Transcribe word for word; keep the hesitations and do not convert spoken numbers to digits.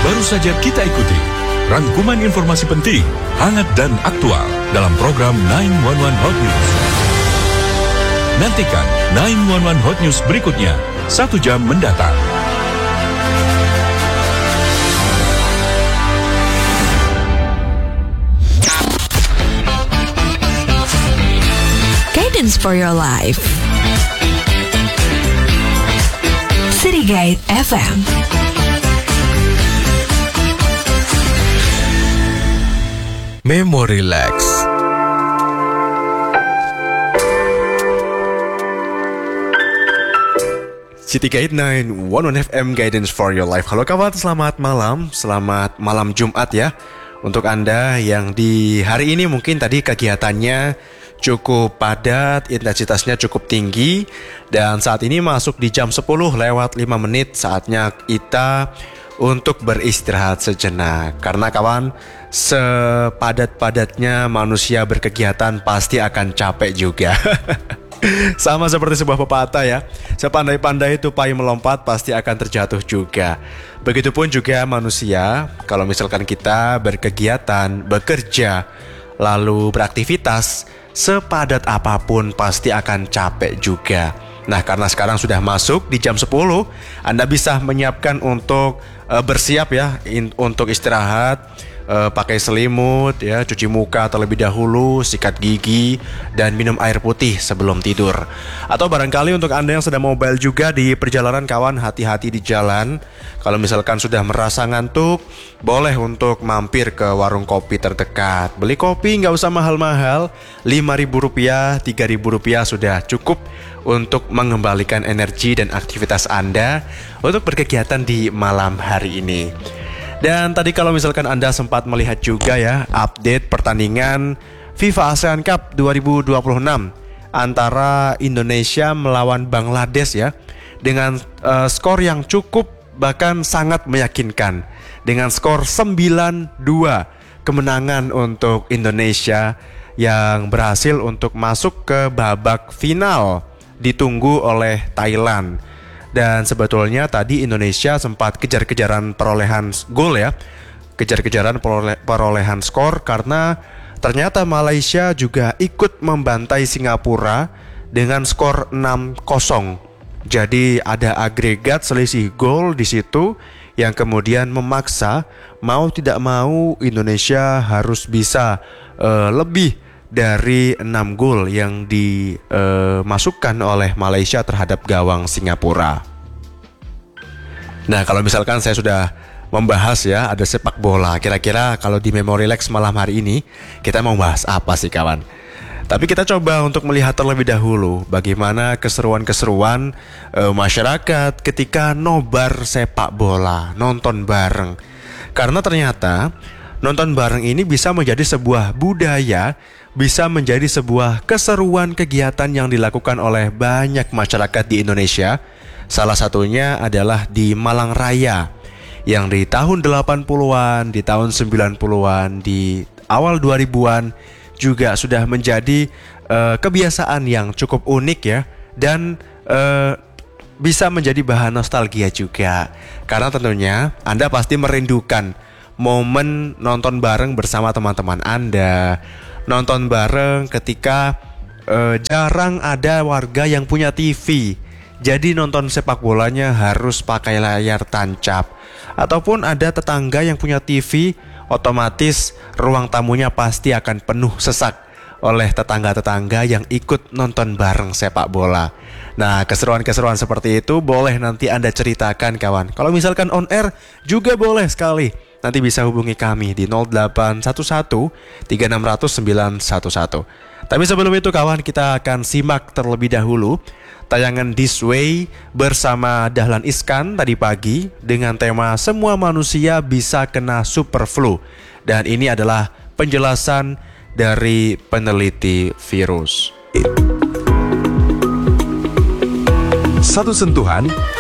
Baru saja kita ikuti rangkuman informasi penting, hangat dan aktual dalam program sembilan satu satu Hot News. Nantikan sembilan satu satu Hot News berikutnya, satu jam mendatang. Guidance for your life. City Guide F M. Memory Relax. City Guide sembilan satu satu F M Guidance for your life. Halo kawan, selamat malam. Selamat malam Jumat ya. Untuk Anda yang di hari ini mungkin tadi kegiatannya cukup padat, intensitasnya cukup tinggi, dan saat ini masuk di jam sepuluh lewat lima menit, saatnya kita untuk beristirahat sejenak. Karena kawan, sepadat-padatnya manusia berkegiatan pasti akan capek juga. Sama seperti sebuah pepatah ya, sepandai-pandai tupai melompat pasti akan terjatuh juga. Begitupun juga manusia, kalau misalkan kita berkegiatan, bekerja, lalu beraktivitas, sepadat apapun pasti akan capek juga. Nah, karena sekarang sudah masuk di jam sepuluh, Anda bisa menyiapkan untuk uh, bersiap ya in, untuk istirahat, uh, pakai selimut ya, cuci muka terlebih dahulu, sikat gigi, dan minum air putih sebelum tidur. Atau barangkali untuk Anda yang sedang mobile juga di perjalanan, kawan, hati-hati di jalan. Kalau misalkan sudah merasa ngantuk, boleh untuk mampir ke warung kopi terdekat. Beli kopi nggak usah mahal-mahal, lima ribu rupiah, tiga ribu rupiah sudah cukup untuk mengembalikan energi dan aktivitas Anda untuk berkegiatan di malam hari ini. Dan tadi kalau misalkan Anda sempat melihat juga ya update pertandingan FIFA ASEAN Cup dua ribu dua puluh enam antara Indonesia melawan Bangladesh ya, dengan uh, skor yang cukup bahkan sangat meyakinkan, dengan skor sembilan dua, kemenangan untuk Indonesia yang berhasil untuk masuk ke babak final, ditunggu oleh Thailand. Dan sebetulnya tadi Indonesia sempat kejar-kejaran perolehan gol ya, kejar-kejaran perole- perolehan skor, karena ternyata Malaysia juga ikut membantai Singapura dengan skor enam kosong. Jadi ada agregat selisih gol di situ yang kemudian memaksa mau tidak mau Indonesia harus bisa uh, lebih dari enam gol yang dimasukkan uh, oleh Malaysia terhadap gawang Singapura. Nah, kalau misalkan saya sudah membahas ya ada sepak bola, kira-kira kalau di Memory Relax malam hari ini kita mau bahas apa sih kawan? Tapi kita coba untuk melihat terlebih dahulu bagaimana keseruan-keseruan e, masyarakat ketika nobar sepak bola, nonton bareng. Karena ternyata nonton bareng ini bisa menjadi sebuah budaya, bisa menjadi sebuah keseruan kegiatan yang dilakukan oleh banyak masyarakat di Indonesia. Salah satunya adalah di Malang Raya, yang di tahun delapan puluhan, di tahun sembilan puluhan, di awal dua ribuan juga sudah menjadi uh, kebiasaan yang cukup unik ya, dan uh, bisa menjadi bahan nostalgia juga. Karena tentunya Anda pasti merindukan momen nonton bareng bersama teman-teman Anda, nonton bareng ketika uh, jarang ada warga yang punya T V. Jadi nonton sepak bolanya harus pakai layar tancap. Ataupun ada tetangga yang punya T V, otomatis ruang tamunya pasti akan penuh sesak oleh tetangga-tetangga yang ikut nonton bareng sepak bola. Nah, keseruan-keseruan seperti itu boleh nanti Anda ceritakan kawan. Kalau misalkan on air juga boleh sekali. Nanti bisa hubungi kami di nol delapan satu satu tiga enam nol nol sembilan satu satu. Tapi sebelum itu kawan, kita akan simak terlebih dahulu tayangan This Way bersama Dahlan Iskan tadi pagi dengan tema semua manusia bisa kena super flu. Dan ini adalah penjelasan dari peneliti virus. Satu sentuhan,